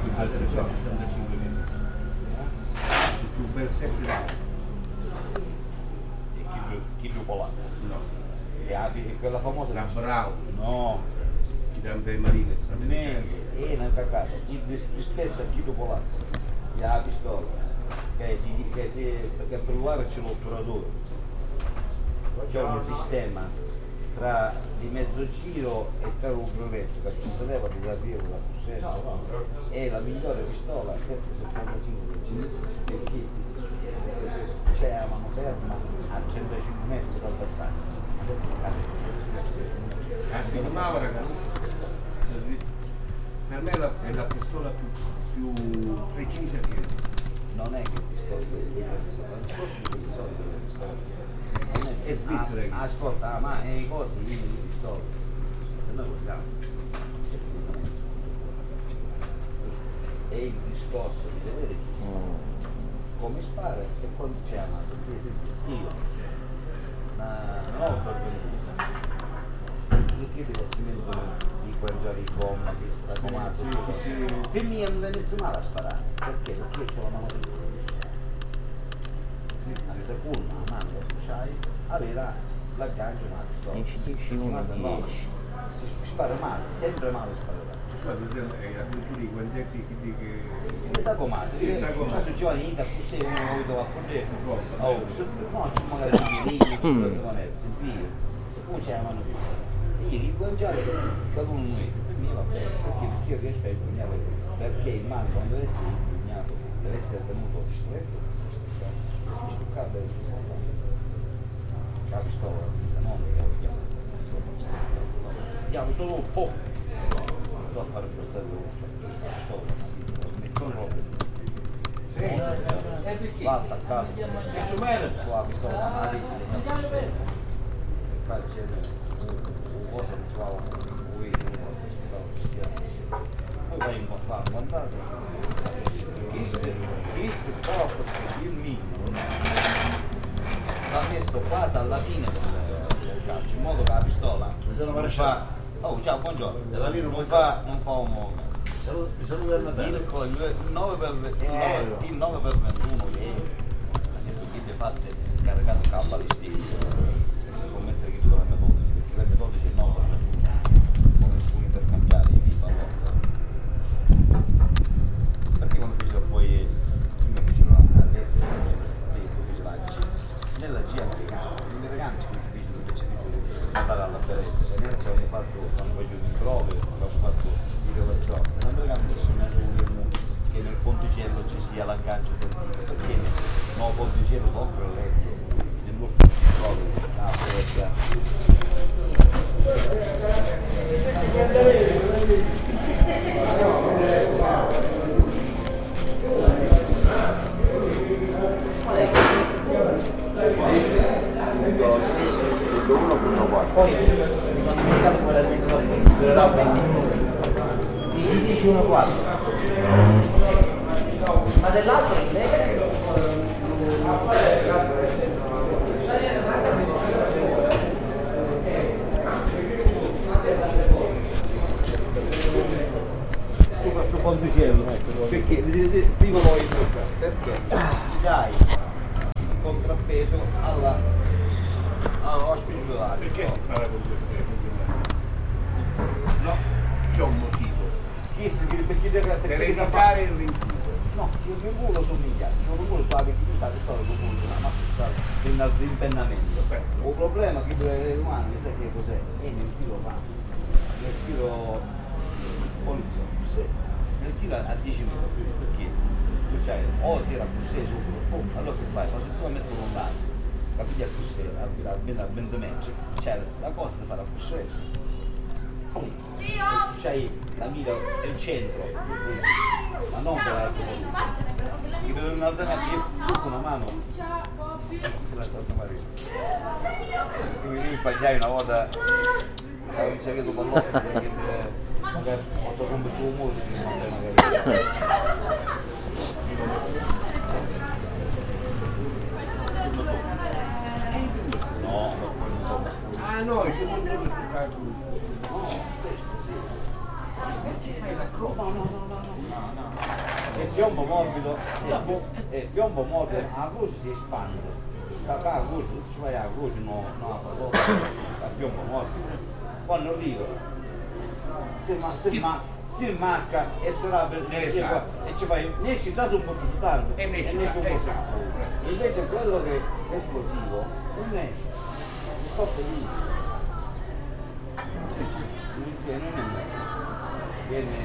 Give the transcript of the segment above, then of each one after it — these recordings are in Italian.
altre 65 minuti. Più bel 7 rounds. E chi più polacco? No. E quella famosa La Brown. no, Chi dà Marines. niente, non è cagato. Rispetto a chi più polacco, gli ha la pistola, perché per provare c'è l'otturatore. C'è un sistema tra di mezzo giro e tra un brevetto che ci si leva di da via con la pussetta e la migliore pistola 765 perché c'è la mano ferma a 105 metri dal bersaglio. Si chiamava ragazzi. Per me è la pistola più precisa che esiste. Non è che il discorso di pistole. È svizzera. Ascolta, ma i cosi di pistole, se noi vogliamo. È il discorso di vedere chi si come spara e quando c'è amato. Per esempio, io non ho pervenuto. Su che divertimento di guargiare i gomma, che sta comato. Per me non è messo male a sparare. Perché? Perché io ho la mano di a seconda la mano che c'hai aveva l'aggancio ma si spara male, sempre male sparare. Addirittura i guantetti Mi sa com'è, se ci vuole niente a così uno lo vedo a potere, no, ci magari di lì, ci non è, sentire, poi c'è la mano più. Io il guanciale per uno per me va bene, perché io riesco a impugnare, perché il mano quando deve essere impugnato deve essere tenuto stretto, stuccare la pistola, non andiamo solo un po'. A fare questo va attaccato qua pistola magari qua c'è un cosa che ci va poi vai in qua guardate questo corpo il minimo va messo quasi alla fine del calcio in modo che la pistola non fa. Oh, ciao, buongiorno. Da lì non fa un movimento. Mi saluta la terra. Il 9 per 21 che è fatte caricato K all'istino. Si può mettere che tu dovrebbe 12, perché dovrebbe 12 e 9 come puoi intercambiare i VIP allora. Perché quando fecero poi mi fecero a destra dei fucilaggi nella G americana, gli americani ci fecero invece di andare alla beretta. Abbiamo fatto quando facevo di prove, abbiamo fatto di relazione. L'americano ci sono che nel ponticello ci sia l'aggancio del dito, perché no ponticello compro il letto, nel luogo di prove, la poesia. Poi mi sono dimenticato quella del 29, durerà 20 minuti. Di 10 1 4. Ma dell'altro invece? Su ponticello, perché prima lo introduco, perché dai il contrappeso alla spirituale. Perché si spara con due? No, c'è un motivo. Perché Per evitare il rinculo. No, il rinculo somiglia, il rinculo fa perché tu stai con ma sta in impennamento. Il problema che deve umano, sai che cos'è? È nel tiro nel tiro poliziotto, sì. Nel tiro a 10 minuti, perché tu c'hai o tira a così subito, allora che fai? Ma se tu la metti un lato, capiti a così, a 20 metri, c'è la cosa di fare a così. C'hai la mira del centro, ma non per l'altro. Che per un alzamento io con una mano se la sta chiamando. Io sbagliai una volta, avevo ricevuto pallone perché magari ho fatto un po' di muro magari. No, Ah no, io non devo giocare con no, il piombo morbido, il piombo morbido, la croce si espande. La croce, ci vai la croce, no, il piombo morbido. Quando arriva, si marca e sarà per Esatto. e ci fai, ne esci già su un po' più tardi E ne esci, un po' più esatto. tardi. Invece quello che è esplosivo non esce, stop lì. Non è meglio. Viene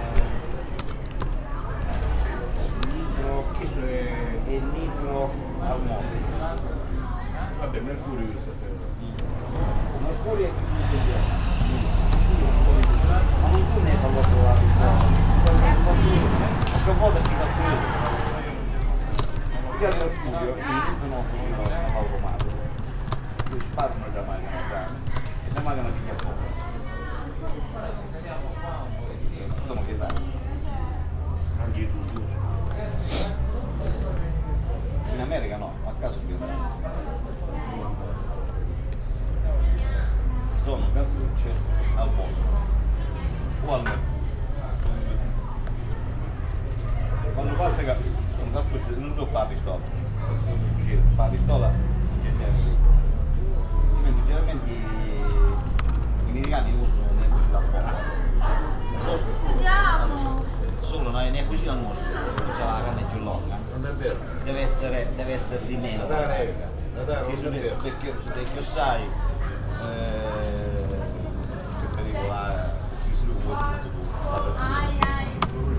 nitro Questo è... e nitro al mondo. Vabbè, Mercurio lo sapevo. Mercurio è ma non tu ne hai trovato a volte si faccio io arrivo al studio e inizio non automatico io sparmo la macchina e la macchina piglia fuoco insomma che sai Anche tu. in America no, a caso più sono cartucce al posto o al mercato. Quando parte sono cartucce, non so per la pistola, per la pistola non c'è tempo. Si vede generalmente gli americani usano le fucili a fuoco. Studiamo! Solo ne fucili a mosce, non c'è la canna più lunga. Non è vero. Deve essere di meno. Natale non è vero. Perché sai che pericolo si sviluppa tutto. Ai ai!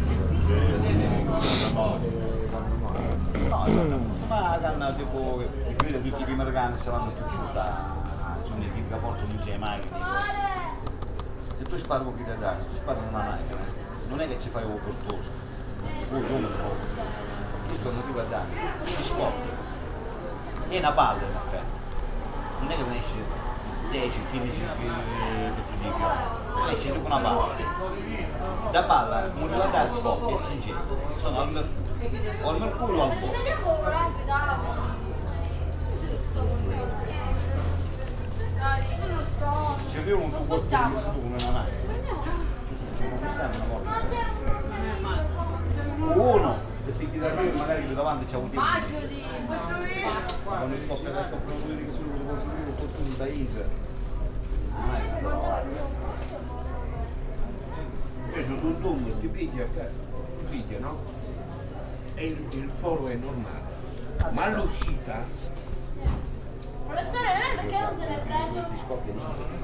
No, ma canna tipo che credo che tutti gli americani se vanno tutti sono i tipi che portano in giro macchine. Se tu spari un po' di dare, tu spari una macchina, non è che ci fai un cortoso, un poco. Questo non ti guardare, ti scoppia. È una palla in effetti. Non è che ne esce 10, 15 di più, esce tipo una palla. La palla, non la dà scoppia, si gira. Sono al mercurio o al Ci po'. vediamo ora, studiamo! Dai, non so! C'è più un tuo corpo di visto come una macchina. Ci può stare una volta. Uno, se picchi da arrivo magari più davanti c'è un tipo. Maggioli! Quando scoppia due di su, lo consiglio un po' su da Isra. Preso un dungo, ti piglia, no? E il foro è normale. Ma all'uscita Professore, lei perché non se l'è preso? Ti scoppia di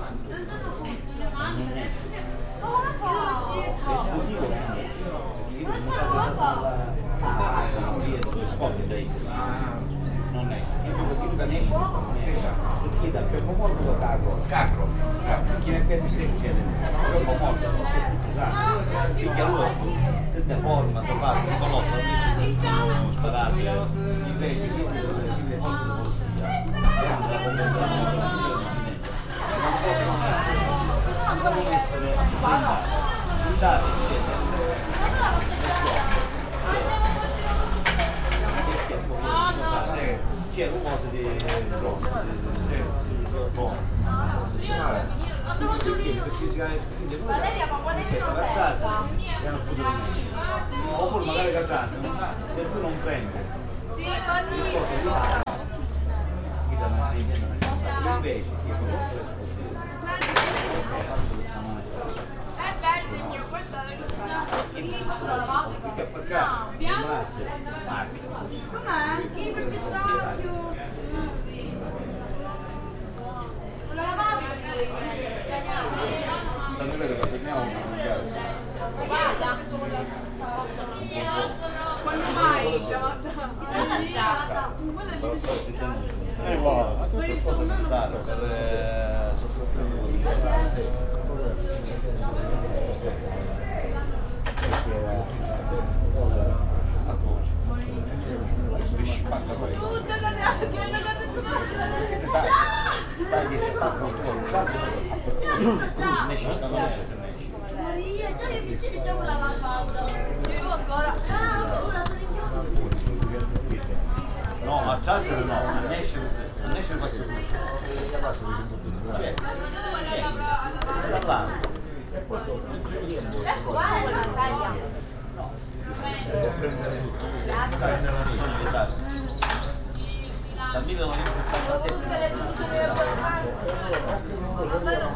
Non ne ma come fa? esplosivo. Professore, come fa? Tu scoppia da Isra. Non esce. Io che ne esce, non esce. Su chi dà più morto da cago. cacro. Chi in effetti si succede, però un morto non si è più usato. Quindi allora si deforma, si fa un colotto, sono sparati, invece chi deve forze di polizia, non possono essere usati, eccetera. C'è un po' di Valeria, ma quale che non pensa? oppure magari cacciate, se tu non prendi Sì, Tony! invece chi conosce È bello mio, questo è la vodka. grazie Com'è? Schifo il pistacchio. Lo lavavi? non è vero che torniamo Guarda. Quando mai? Italianizzata. tutte cose mentali per sottrazione di a voce si spacca poi dai spacca un po' ne ci stanno le cose Maria, già che vicini già quella la falda. Io ancora. Ah, ora sono in chiaro. no ma già se no non esce questo c'è sta là Ecco, guarda la taglia. Dal 1977 Tutte le tue almeno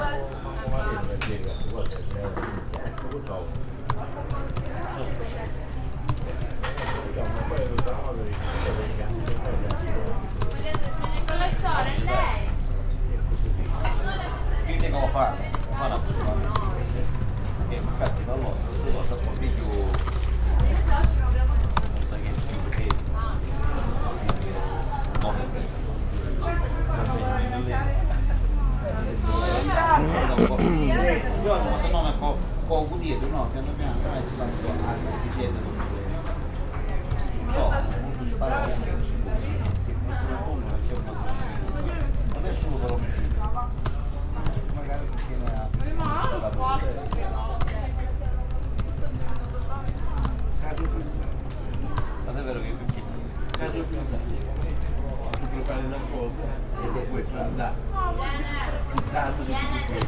Con la storia, lei. quindi come fa? Fa una persona che infatti da loro lo sa un figlio non sa che no, se non è poco dietro, no, piano piano ci vanno a dicendo no, molto sparare se ne pongono non c'è un po' non è solo per omicidio magari tiene a ma è vero che tu prepari una cosa e poi tu andare tanto di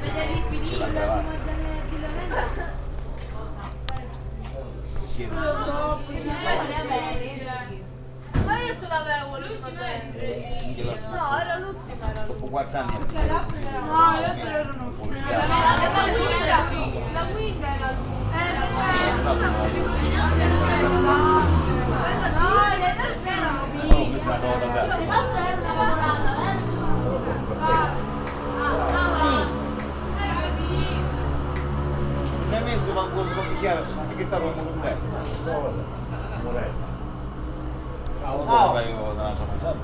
ma io ce l'avevo l'ultima dentro. No, era l'ultima. dopo 4 anni No, io però erano la guida era non hai messo manco sbocchiare ma che stavo con te? No, vai io da sua casa.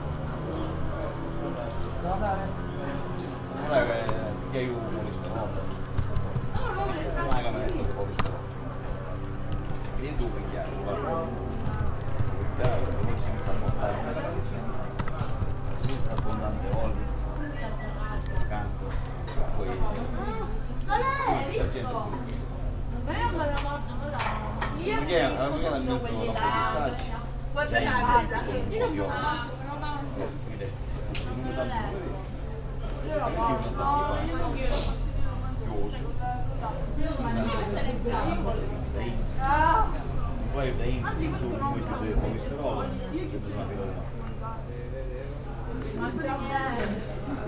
Non è che io volisco, no? Non è che mi ha detto che volisco. E tu pigliare, guarda. Sai, non ci sta portando. Sinistra abbondante olio. Canto. Poi non l'hai visto? Ma io me la mangio, non la io mi sogno quelli là. Guarda la guarda. Io non mangio. Poi da in su molto di colesterolo Mangia bene.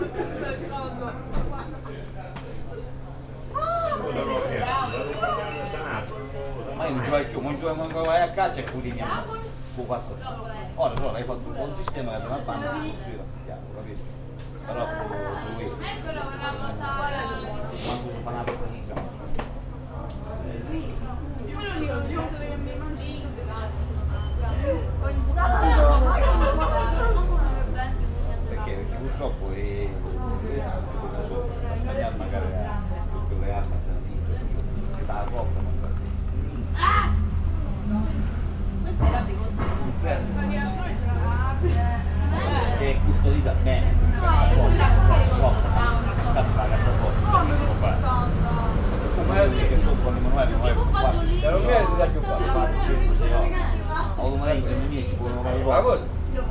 ma io non gioco più, non gioco manco vai a caccia e cudiniamo. Ora però hai fatto un buon sistema che è una banda costruita, capito? Però su lui Eccolo con la cosa. manco fa una persona. Io me lo dico, io so che mi mangio. Perché purtroppo è la Spagna magari ha tutte le armi che dà roba che è custodita bene come che sto con Emanuele ho domani i miei ci vogliono fare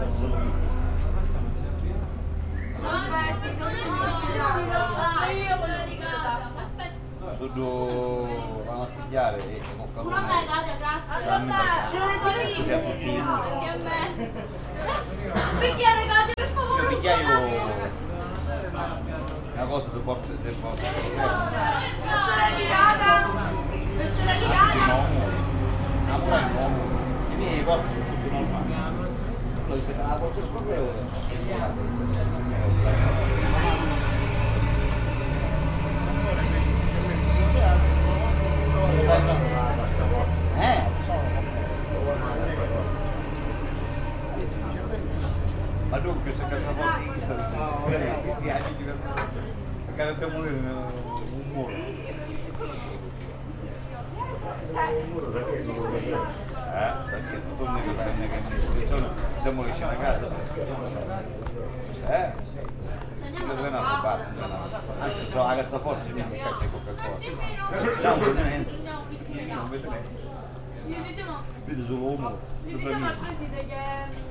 Sudo vanno a pigliare e con Una bella, grazie. Anche a me. Bicchiere, grazie per favore. Bicchiaio una cosa del porto del porto i miei corpi sono tutti normali lo viste che la voce scorrevole ma dunque se cassaforte che si agiti perché non stiamo un muro sai che tutto il mondo sa che sono demolisce una casa dove è una parte anzi c'ho la cassaforte ci viene caccia di Coca-Cola non vede niente non vede niente Io diciamo, vede solo un muro diciamo al preside che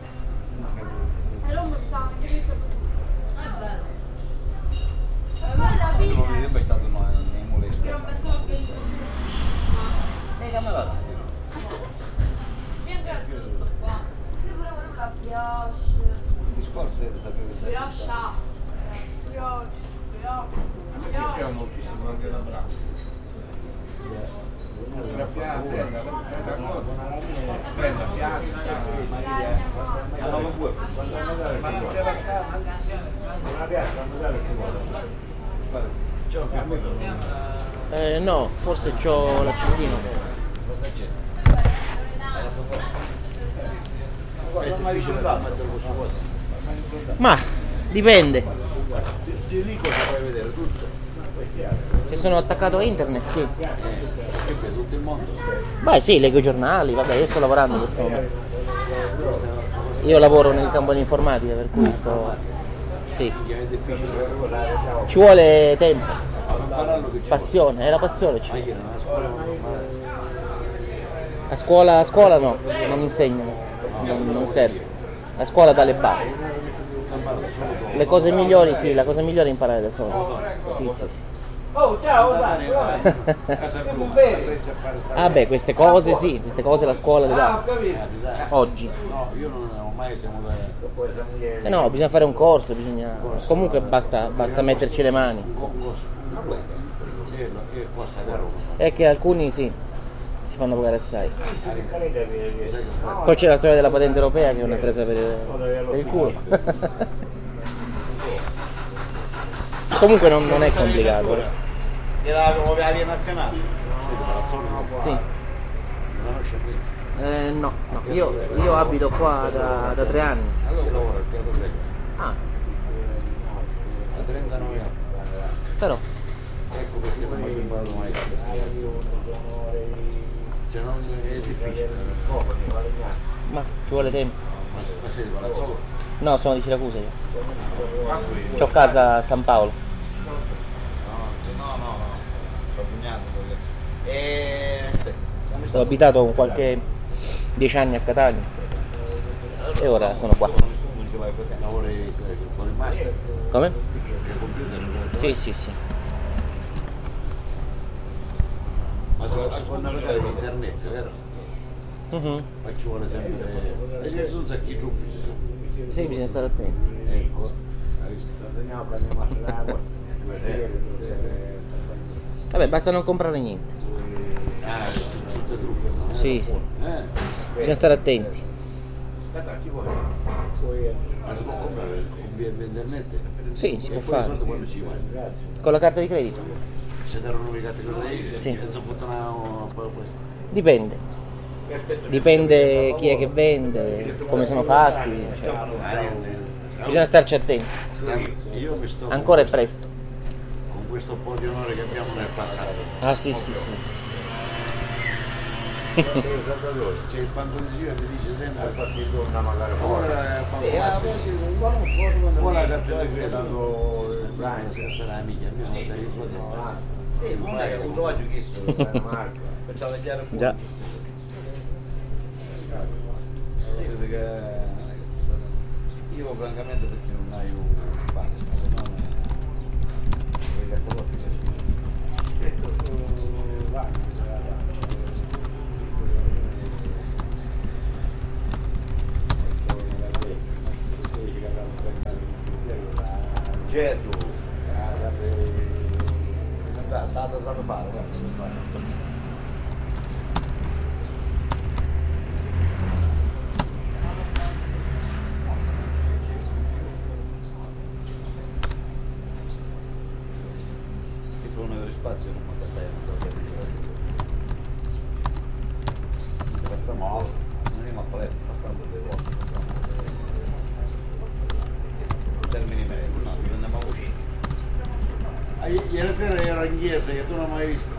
è l'uomo stanco, che è bello. Poi alla devo fine vedere poi è stato nei molesti Che rompetto bellissimo. Mica me la dai. Mi è piaciuto tutto qua. La brioche. Il discorso è sapere che Brioche. A me piaceva moltissimo anche la brava. Una piatta, prenda piatta, non puoi. ma non c'era Una piazza, c'è un fiammino. No, forse c'ho l'accendino. Ma dipende. Lì cosa puoi vedere? Tutto. Se sono attaccato a internet, sì. Che vedi tutto il mondo? Beh sì, leggo i giornali, vabbè, io sto lavorando in questo momento. Io lavoro nel campo dell'informatica, per cui sto. Sì. È difficile Ci vuole tempo, impararlo che c'è. passione, è la passione. Ma ieri nella scuola non A scuola no, non insegnano, non serve. La scuola dà le basi. Le cose migliori sì, la cosa migliore è imparare da solo. Sì, sì, sì. Oh, ciao, sai, siamo veri. Ah beh, queste cose sì, queste cose la scuola le Ah, dà. ho capito. Oggi. No, io non ho mai siamo da Se no, bisogna fare un corso, bisogna. Comunque basta metterci le mani. e costa caro. È che alcuni sì, si fanno pagare assai. Poi c'è la storia della patente europea che è una presa per il culo. Comunque non è complicato. Era come la via nazionale. Sì. Non conosce qui. No, io abito qua da 3 anni. Io lavoro al Piatto Greco. Ah, Da 39 anni. però. Ecco perché non ho imparato mai questa cioè non è difficile. Ma ci vuole tempo. Ma sei di Palazzolo? No, sono di Siracusa io. C'ho casa a San Paolo. No. Sto pugnando. Ho abitato qualche 10 anni a Catania e ora sono qua. Non ci vai così. Lavori con il master? Come? Il computer? Sì. Ma se si può navigare in internet, vero? Mhm. Ma ci vuole sempre. E ci sono sacchi ciuffi, ci sono. Sì, bisogna stare attenti. Ecco, hai visto? Vabbè, basta non comprare niente. Ah, tutte truffe, no? Sì. Bisogna stare attenti. Ma si può comprare via internet? Sì, si può E poi i fare. soldi quando ci vai? Con la carta di credito? Se darono le categorie, Sì. senza fotona Dipende. Dipende chi è che vende, come sono fatti. Cioè, bisogna starci attenti. Io mi sto Ancora è presto. con questo po' di onore che abbiamo nel passato. Ah sì. C'è il pantaloncino che dice sempre ora la carta di credito sarà amica mia, non dai i soldi. Sì, non è un gioco chiesto, pensavo di chiaro. Già. Io francamente perché non hai un spazio, se no certo, andate a fare, spazio non passiamo altro, non andiamo a paletta, passando le volte, termini mezzo, no, andiamo a cucina. Ieri sera ero in chiesa che tu non hai mai visto.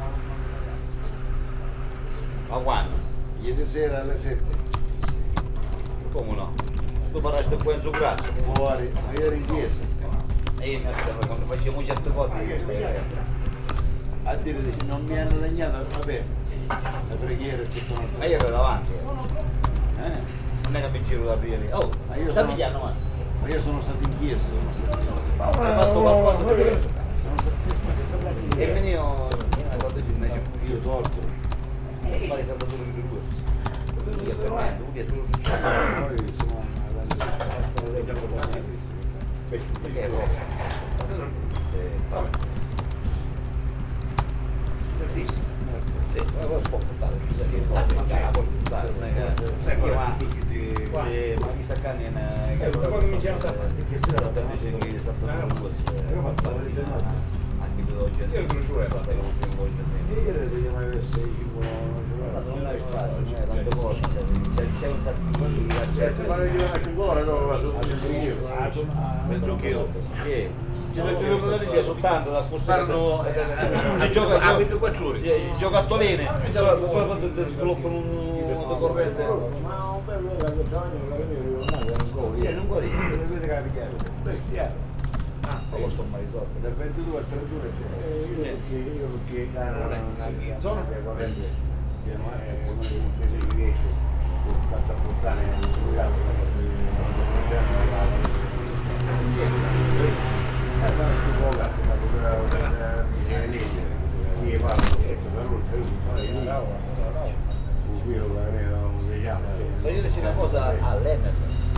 Ma quando? Ieri sera alle 7. Come no? Tu parlaste poi in grasso. Fuori, ma io ero in chiesa. E io mi aspettavo quando facevo certe cose. A dire non mi hanno degnato, vabbè, la preghiera e tutto un altro. Ma io ero davanti. Non è che mi giro da aprire. Oh, Ma io sta sono- pigliando ma. Ma io sono stato in chiesa, Hai fatto qualcosa per sono stato e venivo Io torto. Fare sempre solo di due. Lui è Fernando, lui è solo di perché sì, poi può portare, magari può portare, non è che ma mi sta canne quando mi chiama che si dà da dice che è stato anche tu oggi io non hai spazio, tante cose, c'è un sacco di penso che io ci sono giocatori che soltanto da Fanno giocattolini poi quando ti sviluppano un corrente non può dire lo sto mai risolto dal 22 al 31 io perché in zona che corrente piano è come un peso di 10 con tanta puttana sul gatto io dice una cosa all'Ener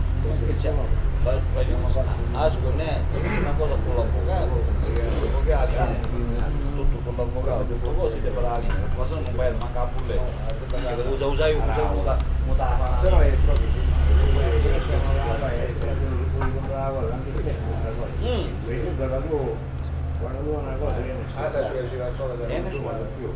asco ne dice una cosa con l'avvocato tutto con l'avvocato tutto cose che farà lì ma sono un bel manca pure usai però è proprio quando tu una cosa viene ci la sola della nessuno più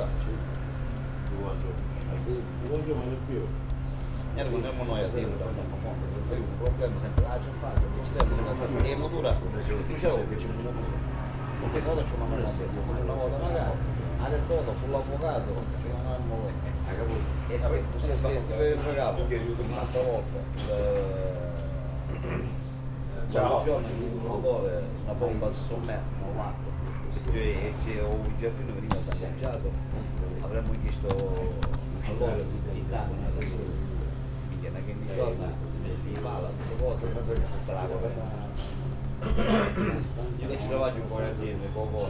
più e non andiamo noi a dire un problema sempre c'è fase e motura se tu c'è che c'è perché poi c'è una volta magari adesso vado sull'avvocato c'è un anno e se si vede fregato un'altra volta una bomba sommersa non l'atto e un giardino veniva danneggiato avremmo chiesto allora il danno che mi giorna di pala tutte cose per portare la corrente che ci trovate un po' insieme poco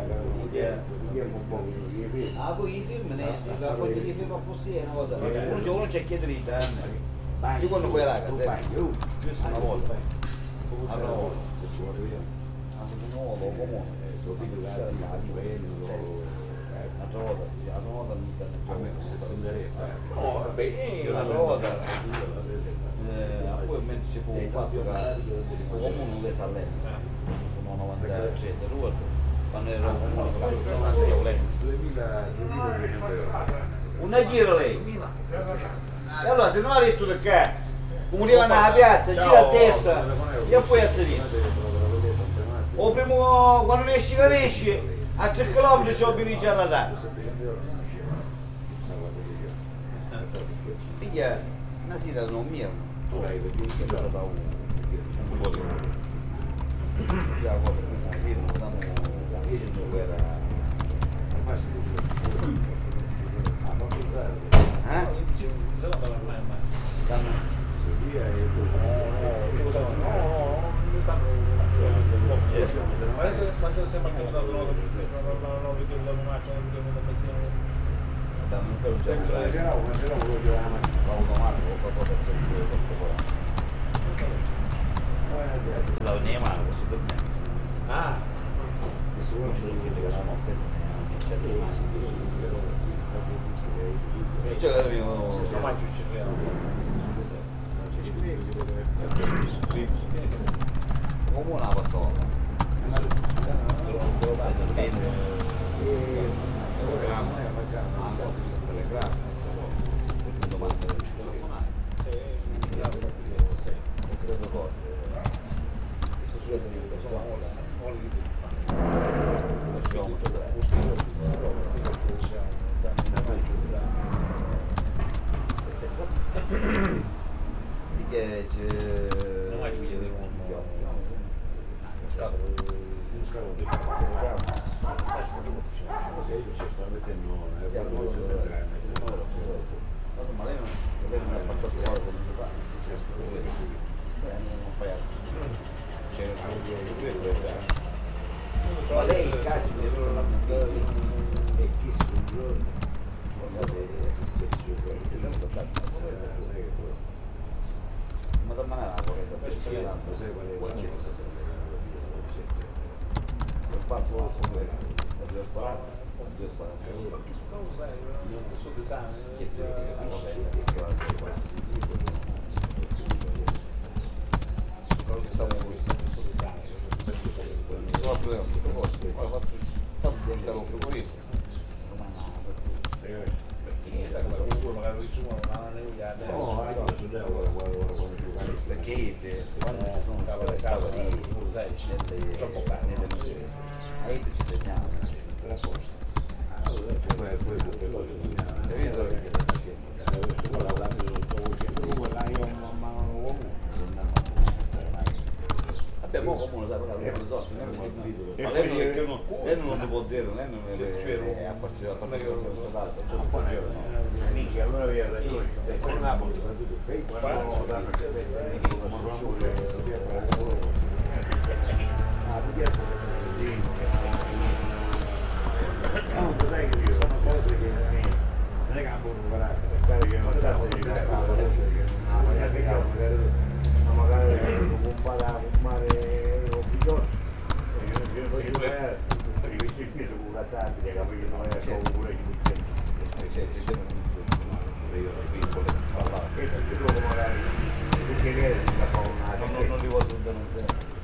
poi i film poi i film possibile una cosa uno c'è chiedere di te io quando poi ragazzi una volta se ci vuole via nuovo comune un'altra volta a me non si interessa un'altra volta poi mentre ci fu un fatto che il comune non le sa lento sono 90 eccetera quando era un comune un giro lei e allora se non ha detto perché muoveva nella piazza gira a destra e poi a sinistra o primo quando ne esci la esci a 3 km c'ho più già a radare piglia una sera non mia tu l'hai perché è da un po' di già quando non era Basta sempre che da nuovo da maggio da un po' c'era automatico qualcosa la ogni mano si può nessuno ci sono offese cioè avevo come una passola Lei non lo può dire, lei non è a partire da me che non lo stato, Minchia, allora aveva ragione. Con Napoli, sai che sono cose che non è che hanno preparato, perché che non stanno di magari un mare bisogno. non li posso denunciare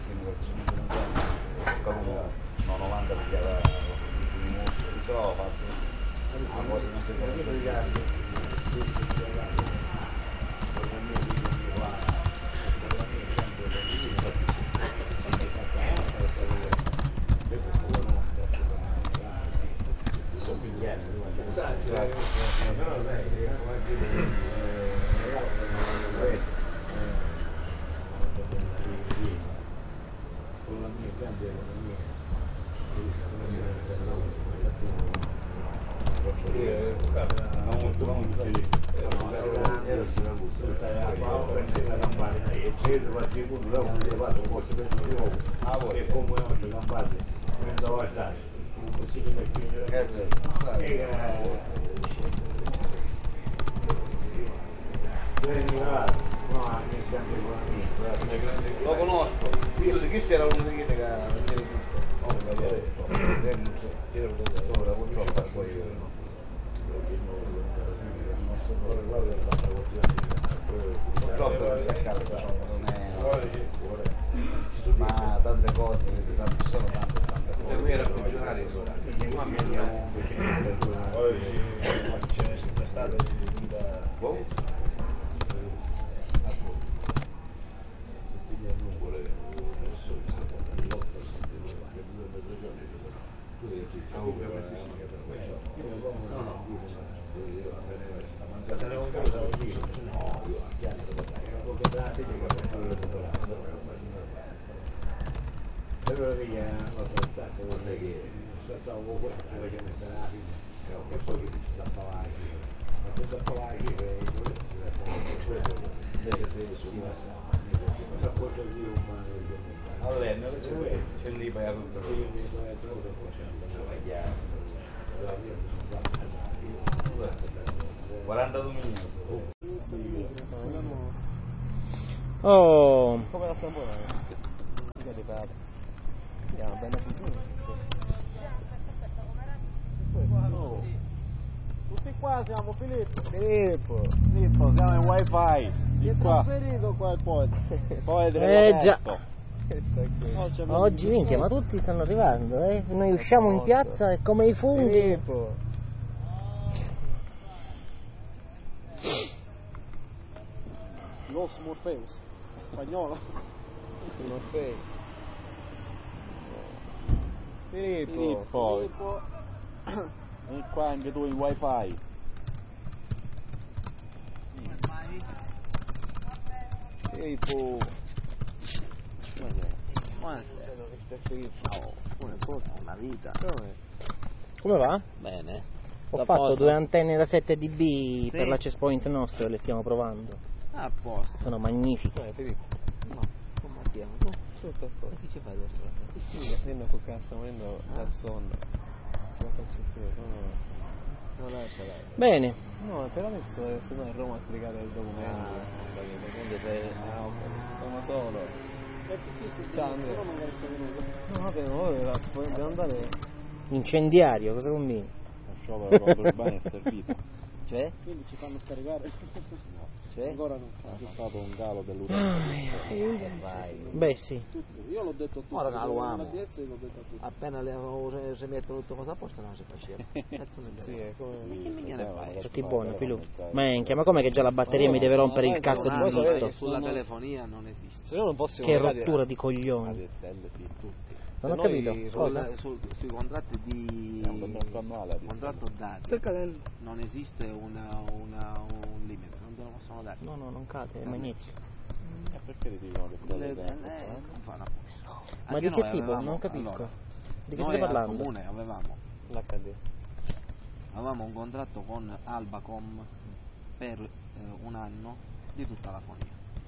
no 90 perché aveva ce l'ho fatto una cosa non lo conosco, chi si era uno di che ma tante cose, ci sono tante c'è lì per 42 minuti. Oh, Come la stiamo andiamo bene tutti qua siamo Filippo, siamo in wifi. Ti è trasferito qua poi già. Oggi minchia, ma tutti stanno arrivando, eh? Noi usciamo in piazza e come i funghi. Filippo. Los Morpheus, spagnolo. Morpheus. Filippo. Vieni qua anche tu in wifi. Filippo. Una vita. Come va? Bene. Ho fatto 2 antenne da 7 dB per l'access point nostro e le stiamo provando. A posto. Sono magnifiche. Filippo. No, come andiamo? Tutto a posto. Così ci fai adesso? Sì, prendo col cazzo, sto morendo dal sonno. Ce la faccio più, Non lascia dai. Bene. no, per adesso sono a Roma a spiegare il documento. Quindi sei... Sono solo. Ciao Andrea. No, vabbè, ora devo andare. Incendiario, cosa combini? sciopero contro il pane è servito. Cioè? Quindi ci fanno scaricare? Cioè? Ancora non c'è stato un calo dell'utenza. Beh sì. Io l'ho detto a tutti. Ora non lo amo. l'ho detto a tutti. Appena si mettono tutto cosa a posto non si faceva. Cazzo ne Sì, è come... Che ne fai? Tutti buoni, più lui. Minchia, ma com'è che già la batteria mi deve rompere il cazzo di visto? Sulla telefonia non esiste. Se no non fossimo Che legati rottura di a coglioni. stelle, sì, tutti. Non ho Se noi capito. cosa? Sui contratti di contratto annuale, contratto dati Sto cadendo. non esiste un limite, non te lo possono dare. No, non cade, è magnetico. Perché ti dicono che Non fanno Ma di che tipo? Non capisco. Di che state parlando? Al comune l'HD. avevamo un contratto con Albacom per un anno di tutta la fonia.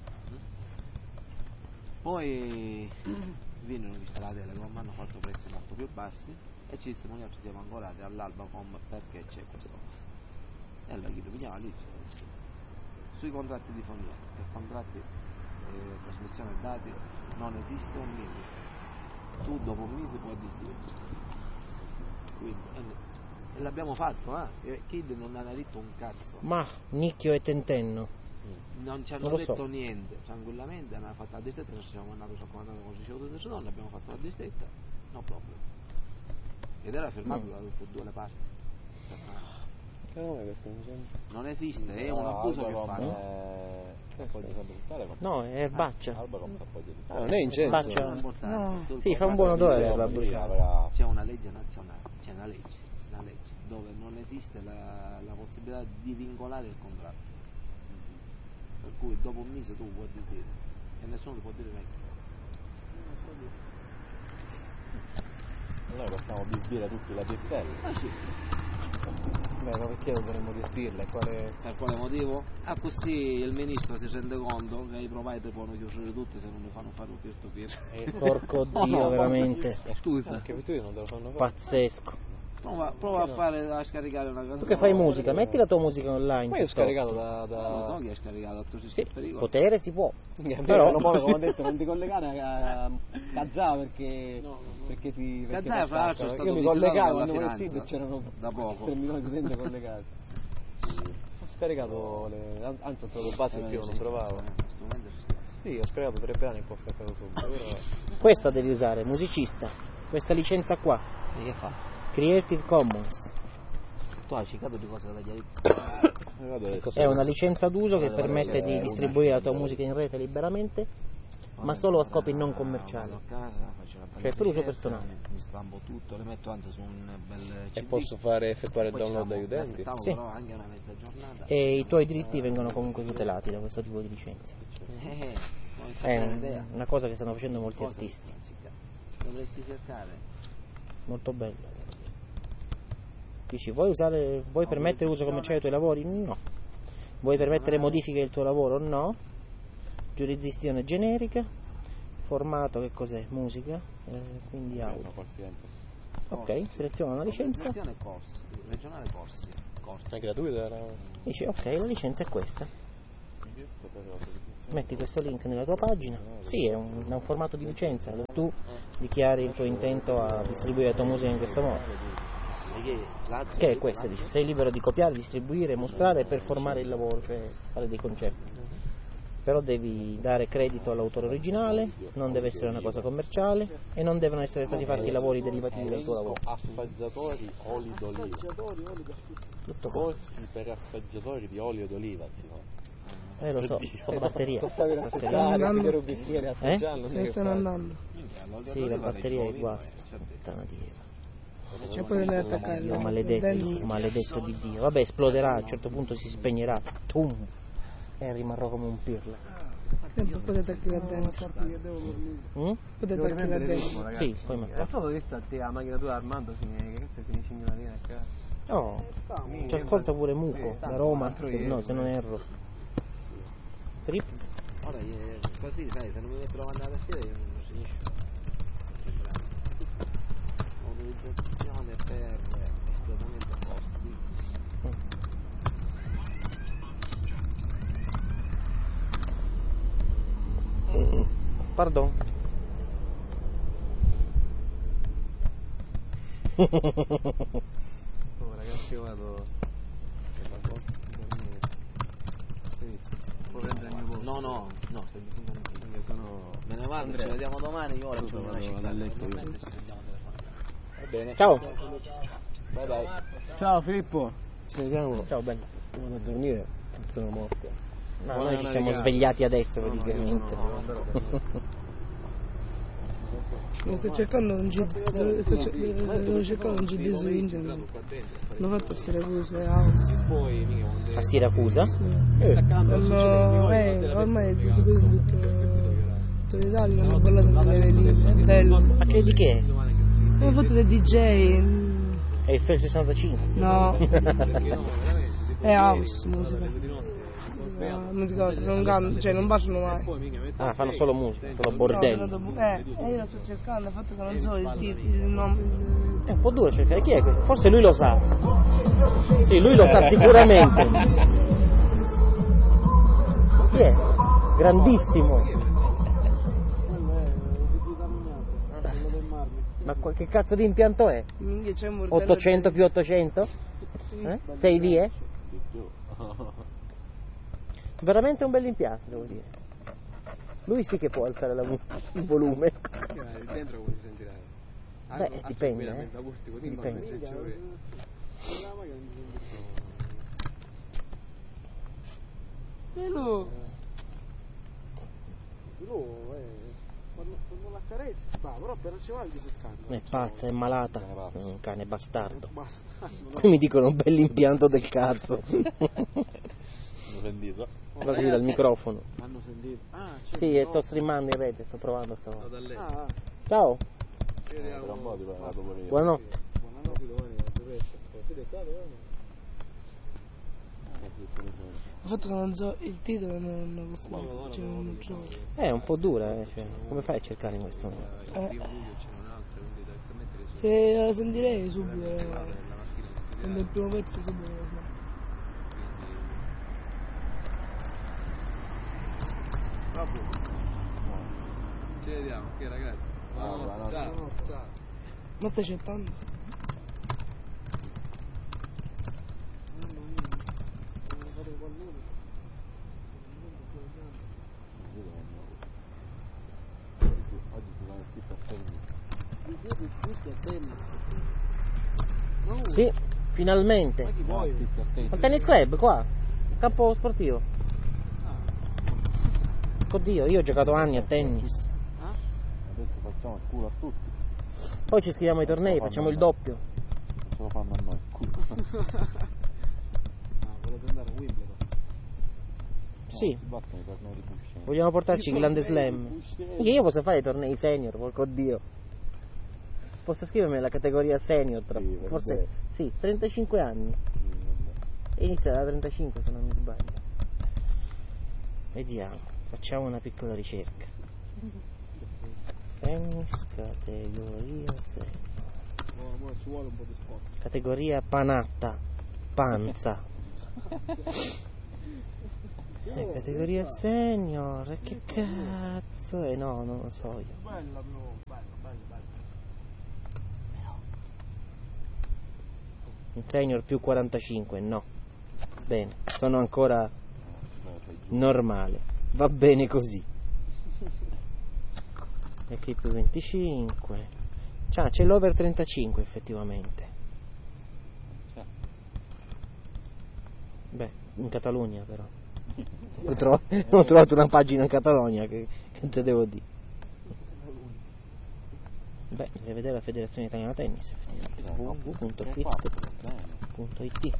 Poi vennero visto la Telecom, hanno fatto prezzi molto più bassi e ci siamo ancorati all'Albacom perché c'è questa cosa. E allora chi lo pigliava lì sui contratti di fonia, per contratti trasmissione dati non esiste un limite. Tu dopo un mese puoi disdire. Quindi e l'abbiamo fatto, Kid non ha detto un cazzo. Ma, Nicchio e Tentenno. Non ci hanno Non lo so. detto niente, tranquillamente hanno fatto la distetta, ci siamo andati sul comandante con il ricevuto del Sudone, abbiamo fatto la distetta, no problem. Ed era firmato da tutte e due le parti. Che nome è questo? Non esiste, è un abuso che fanno. No, è erbaccia. Non è incenso. Baccia. Non è importante, No. tutto il Sì, fa un contratto buon odore dice- la bruciata. C'è una legge nazionale, c'è una legge dove non esiste la possibilità di vincolare il contratto. Per cui dopo un mese tu puoi disdire e nessuno ti può dire niente. Noi possiamo disdire tutti la DSL. Beh, ma perché dovremmo disdirla? Per quale motivo? Così il ministro si rende conto che i provider possono chiudere tutti se non li fanno fare un peer to peer. Porco Dio, veramente. Scusa, Anche per tu non te lo fanno fare. Pazzesco. prova a scaricare una canzone. Tu che fai musica, metti la tua musica online. Ma io ho piuttosto. scaricato Non lo so chi ha scaricato, tu sei Sì, pericolo. potere si può. Però Però poi come ho detto non ti collegare a Kazaa perché ti Kazaa, fra l'altro, è stato io mi visitato collegavo dalla quando volevo finanza, sito e c'erano da poco. 3 milioni di utenti collegati. Ho scaricato anzi ho trovato base che io non trovavo. Sì, ho scaricato 3 brani e poi ho scaricato subito. Però... questa devi usare, musicista. Questa licenza qua, E che fa? Creative Commons. Tu hai citato di cosa da chiarire? È una licenza d'uso che permette di distribuire la tua musica in rete liberamente, ma solo a scopi non commerciali. Vado a casa, faccio una bella Cioè, per uso ricetta, personale. Mi stampo tutto, le metto anzi su un bel CD. E posso fare effettuare il Poi download ci agli utenti? aspettavo Sì. però anche una mezza giornata. E i tuoi diritti vengono comunque tutelati da questo tipo di licenza. Non È sapere idea. una cosa che stanno facendo molti Cosa artisti. dovresti cercare? Molto bello. Dici, vuoi permettere l'uso commerciale dei tuoi lavori? No. Vuoi permettere modifiche del tuo lavoro? No. Giurisdizione generica. Formato che cos'è? Musica. Quindi audio. Ok, seleziona una licenza. Organizzazione corsi, regionale corsi. È gratuita? Dici, ok, la licenza è questa. Metti questo link nella tua pagina. Sì, è un formato di licenza. Tu dichiari il tuo intento a distribuire la tua musica in questo modo. Che è questa, dice, sei libero di copiare, distribuire, mostrare e performare il lavoro, cioè fare dei concerti. Però devi dare credito all'autore originale, non deve essere una cosa commerciale e non devono essere stati fatti lavori derivativi dal tuo lavoro. Assaggiatori oli d'oliva. Tutto qua. Corsi per assaggiatori di olio d'oliva, si fa. Lo so, la batteria. Prendere un bicchiere assaggiarlo. Se ne stanno andando. Sì, la batteria è guasto. Puttana di Eva. E poi devi attaccare Dio maledetto di Dio. Vabbè, esploderà, a un certo punto si spegnerà. Tum! E rimarrò come un pirla. E poi potete attacchi là dentro. Potete attacchi là dentro. Sì, poi mi La foto di sta la macchina tua Armando che cazzo finisce in mattina a casa. Oh, ci ascolta pure Muco, da Roma, no, se non erro. Trip? Ora così, sai, se non mi metto la mandata a sera io non finisco. Autorizzazione per espletamento corsi. Pardon. Oh ragazzi. Io vado. Puoi prendere il mio posto? No, stai dicendo Sono... me ne vado, ci vediamo domani, io ora Scusa, sono vado a letto. Va bene. Ciao. Bye bye. Ciao Filippo. Ci vediamo. Ciao bello. Vado a dormire. Sono morto. No, noi ci siamo svegliati adesso praticamente. Sto cercando un GD su internet. L'ho fatto a Siracusa, House. A Siracusa? Ormai è distribuito in tutto l'Italia, hanno ballato nelle veline, è bello. Ma che di che? Ho fatto dei DJ. È il FEL 65? No. È house, musica. Musica, non cantano, cioè non baciano mai. Ah, fanno solo musica, solo bordelli. Io lo sto cercando, il fatto che non so il titolo, il nome. È un po' duro cercare, chi è questo? Forse lui lo sa. Sì, lui lo sa sicuramente. Chi è? Grandissimo. Ma che cazzo di impianto è? 800 più 800? 6 vie? Veramente un bel impianto, devo dire. Lui sì che può alzare il volume. Dentro come si sentirà? Beh, dipende, dipende. Quello quando la carezza però appena ci va gli si scarica. È pazza, è malata, è un cane bastardo. Qui mi dicono un bell'impianto del cazzo. Hanno sentito? Così dal microfono. Hanno sentito? Sì, sto streamando in rete, sto provando stavolta. Ciao. Ciao. Buonanotte. il fatto che non so il titolo non lo so, cioè, non so. È un po' dura, cioè, come fai a cercare in questo momento? Se la sentirei subito, sento il primo pezzo subito lo so. Ci vediamo, ok ragazzi. Ciao. Ma stai cercando? Sì, finalmente. Al tennis club qua, campo sportivo. Oddio, io ho giocato anni a tennis. Adesso facciamo il culo a tutti. Poi ci iscriviamo ai tornei, facciamo il doppio. Ce lo fanno a noi, il culo. Volete andare a Wimbledon? Sì. Si battono i tornei di Bush. Vogliamo portarci il Grande Slam. Io posso fare i tornei senior, porco Dio. Posso iscrivermi nella categoria senior tra forse sì, 35 anni. E inizia da 35 se non mi sbaglio. Vediamo, facciamo una piccola ricerca. Tennis categoria senior. Ci vuole un po' di sport. Categoria panatta, panza. Categoria senior, che cazzo è? No, non lo so io. Bello. Un senior più 45, no. Bene, sono ancora normale. Va bene così. E qui più 25. Cioè, c'è l'over 35 effettivamente. Beh, in Catalogna però. Ho trovato una pagina in Catalogna che te devo dire. Beh, deve vedere la Federazione Italiana Tennis effettivamente. www.fit.it.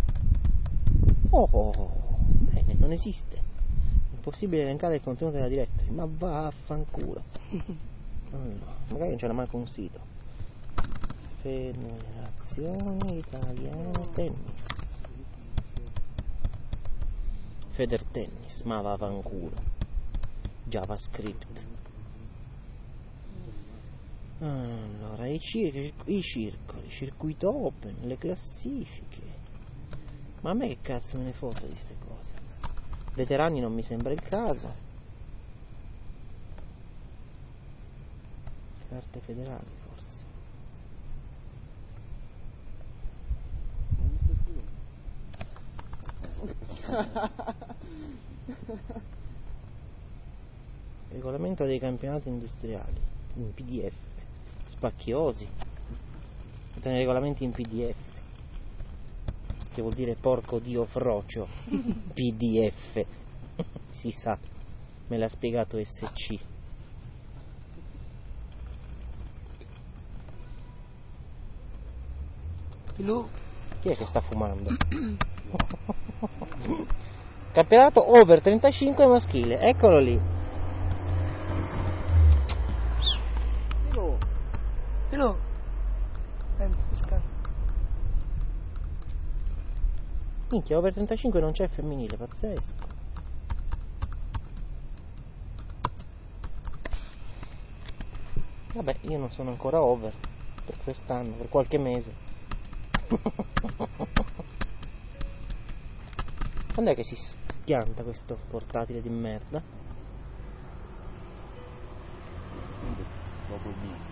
Bene, non esiste. È impossibile elencare il contenuto della diretta. Ma vaffanculo. Allora, magari non c'era manco un sito. Federazione Italiana Tennis. Feder Tennis, ma vaffanculo. JavaScript. Allora, i circoli, il circuito open, le classifiche. Ma a me che cazzo me ne foto di ste cose? Veterani non mi sembra il caso. Carte federali forse. Regolamento dei campionati industriali in PDF. Spacchiosi. Mettono i regolamenti in PDF. Che vuol dire porco dio frocio. PDF. Si sa. Me l'ha spiegato SC. Chi è che sta fumando? Campionato over 35 maschile, eccolo lì. Filo. Minchia, over 35 non c'è femminile, pazzesco. Vabbè, io non sono ancora over per quest'anno, per qualche mese. Quando è che si schianta questo portatile di merda? Dopo il mio.